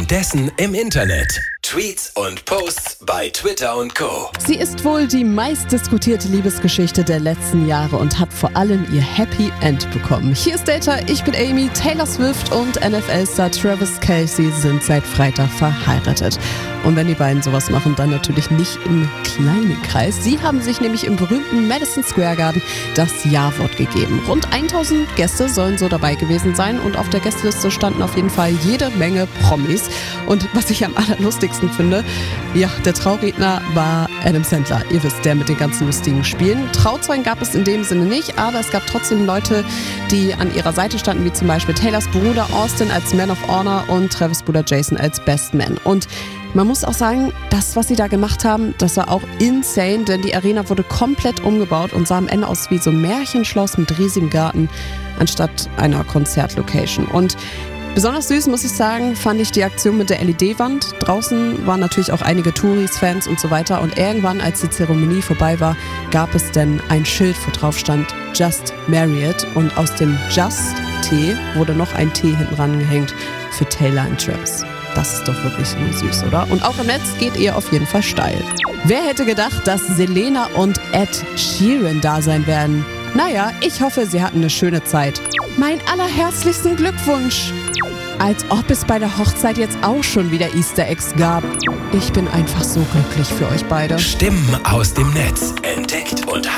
Währenddessen im Internet. Tweets und Posts bei Twitter und Co. Sie ist wohl die meistdiskutierte Liebesgeschichte der letzten Jahre und hat vor allem ihr Happy End bekommen. Hier ist Data, ich bin Amy. Taylor Swift und NFL-Star Travis Kelce sind seit Freitag verheiratet. Und wenn die beiden sowas machen, dann natürlich nicht im kleinen Kreis. Sie haben sich nämlich im berühmten Madison Square Garden das Ja-Wort gegeben. Rund 1000 Gäste sollen so dabei gewesen sein und auf der Gästeliste standen auf jeden Fall jede Menge Promis. Und was ich am allerlustigsten finde, ja, der Trauredner war Adam Sandler. Ihr wisst, der mit den ganzen lustigen Spielen. Trauzeugen gab es in dem Sinne nicht, aber es gab trotzdem Leute, die an ihrer Seite standen, wie zum Beispiel Taylors Bruder Austin als Man of Honor und Travis' Bruder Jason als Best Man. Und man muss auch sagen, das, was sie da gemacht haben, das war auch insane, denn die Arena wurde komplett umgebaut und sah am Ende aus wie so ein Märchenschloss mit riesigem Garten anstatt einer Konzertlocation. Und besonders süß, muss ich sagen, fand ich die Aktion mit der LED-Wand. Draußen waren natürlich auch einige Touris, Fans und so weiter. Und irgendwann, als die Zeremonie vorbei war, gab es dann ein Schild, wo drauf stand Just Married. Und aus dem Just T wurde noch ein T hinten rangehängt für Taylor und Travis. Das ist doch wirklich nur süß, oder? Und auch im Netz geht ihr auf jeden Fall steil. Wer hätte gedacht, dass Selena und Ed Sheeran da sein werden? Naja, ich hoffe, sie hatten eine schöne Zeit. Mein allerherzlichsten Glückwunsch! Als ob es bei der Hochzeit jetzt auch schon wieder Easter Eggs gab. Ich bin einfach so glücklich für euch beide. Stimmen aus dem Netz. Entdeckt und